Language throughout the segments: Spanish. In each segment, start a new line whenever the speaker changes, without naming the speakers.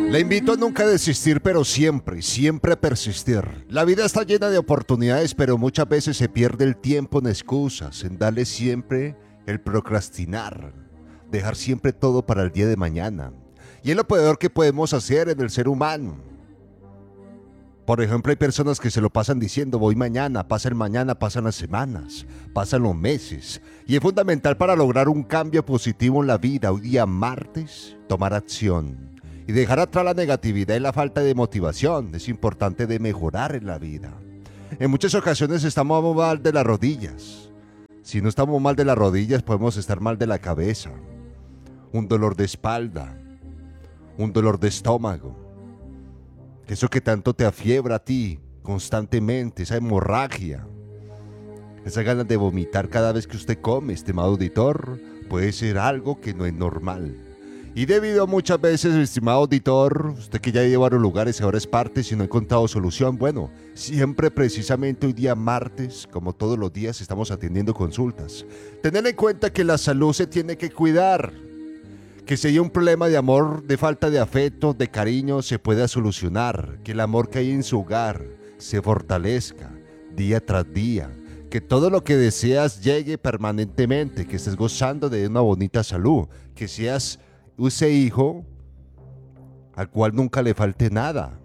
Le invito a nunca desistir, pero siempre, siempre persistir. La vida está llena de oportunidades, pero muchas veces se pierde el tiempo en excusas, en darle siempre el procrastinar, dejar siempre todo para el día de mañana. Y es lo peor que podemos hacer en el ser humano. Por ejemplo, hay personas que se lo pasan diciendo voy mañana, pasan las semanas, pasan los meses. Y es fundamental para lograr un cambio positivo en la vida, hoy día martes, tomar acción. Y dejar atrás la negatividad y la falta de motivación. Es importante de mejorar en la vida. En muchas ocasiones estamos mal de las rodillas. Si no estamos mal de las rodillas, podemos estar mal de la cabeza. Un dolor de espalda. Un dolor de estómago. Eso que tanto te afiebra a ti constantemente, esa hemorragia. Esa ganas de vomitar cada vez que usted come, estimado auditor, puede ser algo que no es normal. Y debido a muchas veces, estimado auditor, usted que ya lleva a los lugares y ahora es parte si no ha encontrado solución, bueno, siempre precisamente hoy día martes, como todos los días, estamos atendiendo consultas. Tener en cuenta que la salud se tiene que cuidar, que si hay un problema de amor, de falta de afecto, de cariño, se pueda solucionar, que el amor que hay en su hogar se fortalezca día tras día, que todo lo que deseas llegue permanentemente, que estés gozando de una bonita salud, que seas ese hijo al cual nunca le falte nada.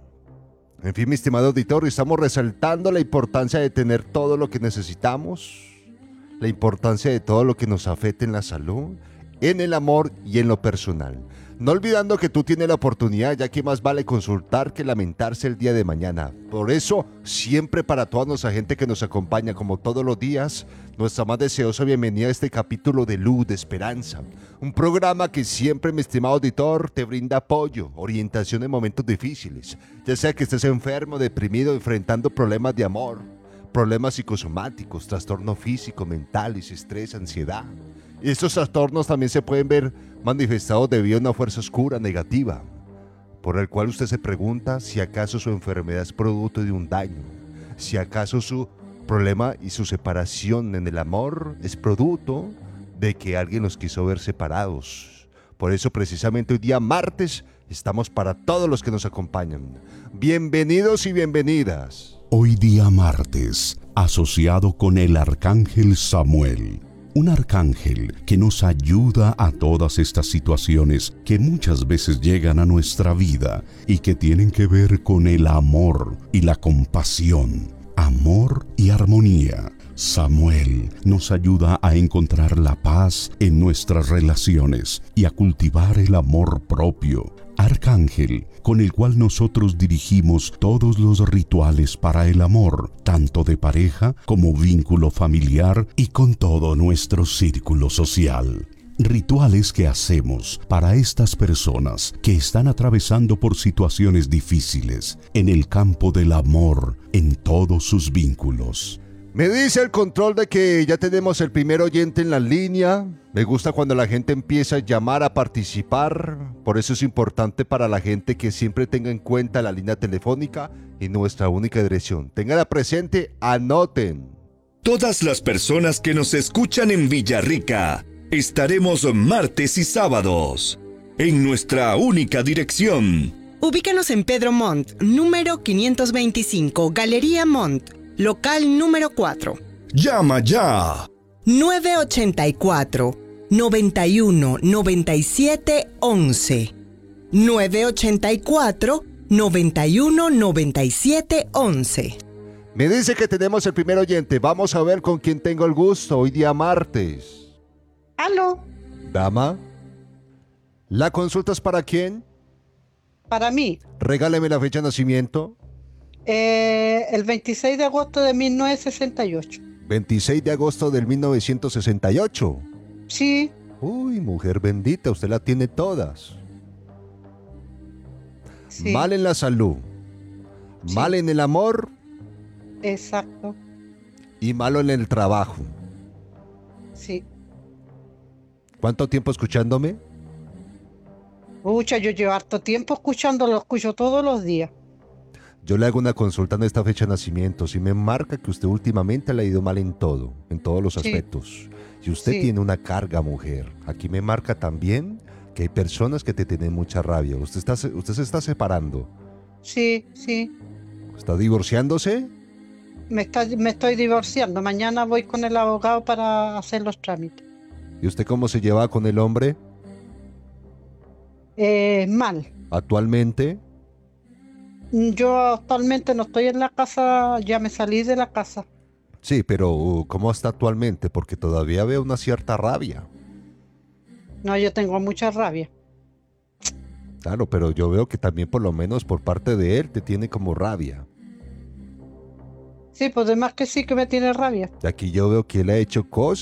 En fin, mi estimado auditor, estamos resaltando la importancia de tener todo lo que necesitamos, la importancia de todo lo que nos afecte en la salud, en el amor y en lo personal. No olvidando que tú tienes la oportunidad, ya que más vale consultar que lamentarse el día de mañana. Por eso, siempre para toda nuestra gente que nos acompaña, como todos los días, nuestra más deseosa bienvenida a este capítulo de Luz de Esperanza. Un programa que siempre, mi estimado auditor, te brinda apoyo, orientación en momentos difíciles. Ya sea que estés enfermo, deprimido, enfrentando problemas de amor, problemas psicosomáticos, trastorno físico, mentales, estrés, ansiedad. Y estos trastornos también se pueden ver manifestados debido a una fuerza oscura, negativa, por el cual usted se pregunta si acaso su enfermedad es producto de un daño, si acaso su problema y su separación en el amor es producto de que alguien los quiso ver separados. Por eso precisamente hoy día martes estamos para todos los que nos acompañan. Bienvenidos y bienvenidas.
Hoy día martes, asociado con el arcángel Samuel. Un arcángel que nos ayuda a todas estas situaciones que muchas veces llegan a nuestra vida y que tienen que ver con el amor y la compasión, amor y armonía. Samuel nos ayuda a encontrar la paz en nuestras relaciones y a cultivar el amor propio. Arcángel, con el cual nosotros dirigimos todos los rituales para el amor, tanto de pareja como vínculo familiar y con todo nuestro círculo social. Rituales que hacemos para estas personas que están atravesando por situaciones difíciles en el campo del amor en todos sus vínculos.
Me dice el control de que ya tenemos el primer oyente en la línea. Me gusta cuando la gente empieza a llamar a participar. Por eso es importante para la gente que siempre tenga en cuenta la línea telefónica y nuestra única dirección. Ténganla presente, anoten.
Todas las personas que nos escuchan en Villarrica, estaremos martes y sábados en nuestra única dirección.
Ubícanos en Pedro Montt, número 525, Galería Montt. Local número 4.
¡Llama ya!
984-91-97-11. 984-91-97-11.
Me dice que tenemos el primer oyente. Vamos a ver con quién tengo el gusto hoy día martes.
¿Aló?
Dama. ¿La consulta es para quién?
Para mí.
Regáleme la fecha de nacimiento.
El 26 de agosto de 1968.
26 de agosto del 1968.
Sí.
Uy, mujer bendita, usted la tiene todas.
Sí.
Mal en la salud,
Sí.
mal en el amor
Exacto.
y malo en el trabajo.
Sí.
¿Cuánto tiempo escuchándome?
Pucha, yo llevo harto tiempo escuchándolo, escucho todos los días.
Yo le hago una consulta en esta fecha de nacimiento. Si me marca que usted últimamente le ha ido mal en todos los
Sí.
aspectos. Si usted
Sí.
tiene una carga, mujer, aquí me marca también Que hay personas que te tienen mucha rabia. Usted se está separando.
Sí, sí.
¿Está divorciándose?
Me estoy divorciando. Mañana voy con el abogado para hacer los trámites.
¿Y usted cómo se lleva con el hombre
Mal.
actualmente?
Yo actualmente no estoy en la casa, ya me salí de la casa.
Sí, pero ¿cómo está actualmente? Porque todavía veo una cierta rabia.
No, yo tengo mucha rabia.
Claro, pero yo veo que también por lo menos por parte de él te tiene como rabia.
Sí, pues además que sí que me tiene rabia.
Aquí yo veo que él ha hecho cosas